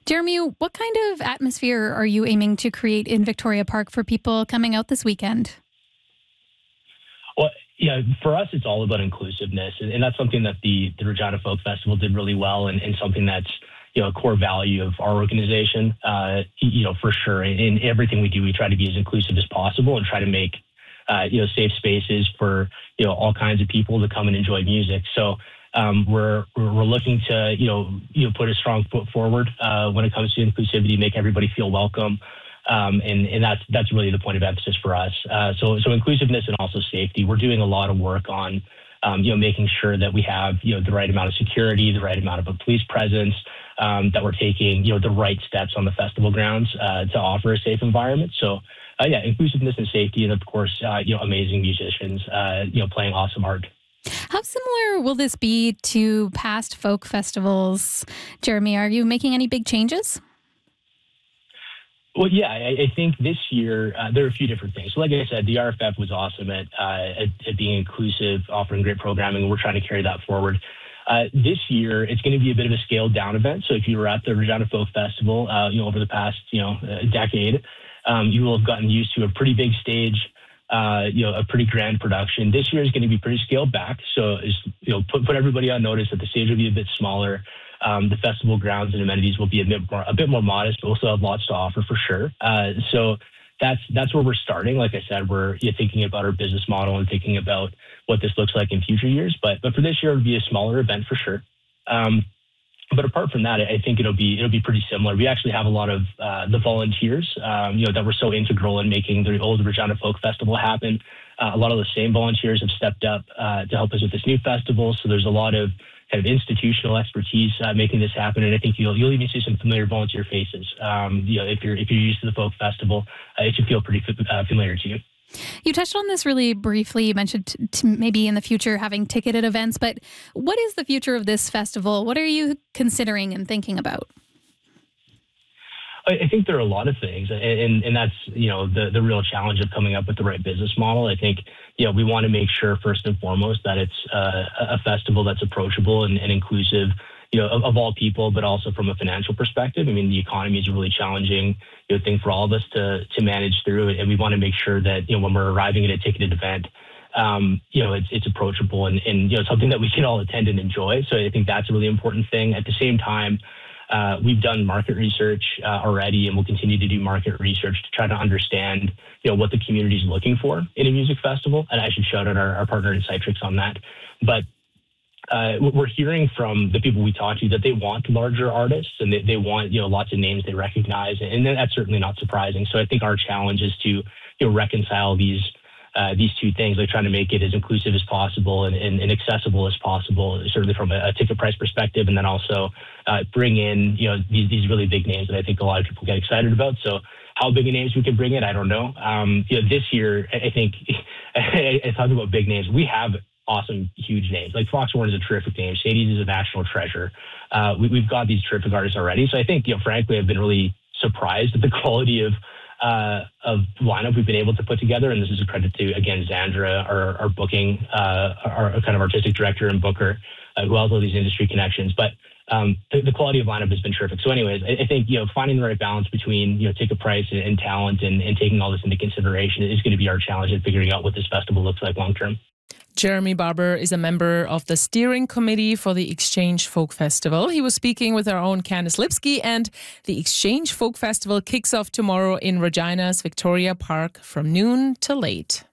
Jeremy, what kind of atmosphere are you aiming to create in Victoria Park for people coming out this weekend? Well, yeah, for us, it's all about inclusiveness, and that's something that the Regina Folk Festival did really well, and something that's a core value of our organization. For sure, in everything we do, we try to be as inclusive as possible and try to make safe spaces for all kinds of people to come and enjoy music. So we're looking to put a strong foot forward when it comes to inclusivity, make everybody feel welcome. And that's really the point of emphasis for us. So inclusiveness and also safety. We're doing a lot of work on, making sure that we have, the right amount of security, the right amount of a police presence, that we're taking, the right steps on the festival grounds to offer a safe environment. So, inclusiveness and safety, and of course, amazing musicians, playing awesome art. How similar will this be to past folk festivals, Jeremy? Are you making any big changes? Well, yeah, I think this year there are a few different things. So like I said, the RFF was awesome at being inclusive, offering great programming, and we're trying to carry that forward. This year, it's going to be a bit of a scaled down event. So if you were at the Regina Folk Festival, over the past, decade, you will have gotten used to a pretty big stage, a pretty grand production. This year is going to be pretty scaled back. So, put everybody on notice that the stage will be a bit smaller. The festival grounds and amenities will be a bit more modest, but also have lots to offer for sure. So that's where we're starting. Like I said, we're thinking about our business model and thinking about what this looks like in future years. But for this year, it'll be a smaller event for sure. But apart from that, I think it'll be pretty similar. We actually have a lot of the volunteers, that were so integral in making the old Regina Folk Festival happen. A lot of the same volunteers have stepped up to help us with this new festival. So there's a lot of kind of institutional expertise making this happen, and I think you'll even see some familiar volunteer faces. If you're used to the folk festival, it should feel pretty familiar to you. You touched on this really briefly. You mentioned maybe in the future having ticketed events, but what is the future of this festival? What are you considering and thinking about? I think there are a lot of things, and that's the real challenge of coming up with the right business model. I think we want to make sure first and foremost that it's a festival that's approachable and inclusive, of all people, but also from a financial perspective. I mean, the economy is a really challenging thing for all of us to manage through, and we want to make sure that when we're arriving at a ticketed event, it's approachable and something that we can all attend and enjoy. So I think that's a really important thing. At the same time, we've done market research already, and we'll continue to do market research to try to understand, what the community is looking for in a music festival. And I should shout out our partner Insightrix on that. But we're hearing from the people we talk to that they want larger artists and they want, lots of names they recognize. And that's certainly not surprising. So I think our challenge is to, reconcile these two things, like trying to make it as inclusive as possible and accessible as possible, certainly from a ticket price perspective, and then also bring in, these really big names that I think a lot of people get excited about. So how big a names we can bring in, I don't know. This year, I think, I talk about big names. We have awesome, huge names. Like Foxhorn is a terrific name. Sadie's is a national treasure. We've got these terrific artists already. So I think, frankly, I've been really surprised at the quality of lineup we've been able to put together. And this is a credit to, again, Zandra, our booking, our kind of artistic director and booker, who has all these industry connections. But the quality of lineup has been terrific. So anyways, I think, finding the right balance between, ticket price and talent and taking all this into consideration is going to be our challenge in figuring out what this festival looks like long term. Jeremy Barber is a member of the steering committee for the Exchange Folk Festival. He was speaking with our own Candice Lipsky, and the Exchange Folk Festival kicks off tomorrow in Regina's Victoria Park from noon to late.